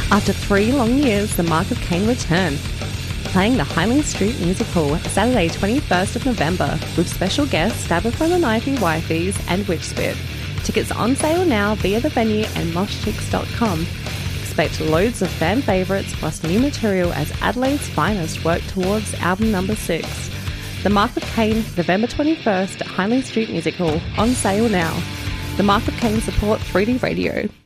After 3 long years, the Mark of Cain return, playing the Highland Street Musical Saturday 21st of November with special guests Stabber the Knifey Wifeys and Witchspit. Tickets on sale now via the venue and moshchicks.com. Expect loads of fan favourites plus new material as Adelaide's finest work towards album number 6. The Mark of Cain, November 21st at Highland Street Musical, on sale now. The Mark of Cain support 3D Radio.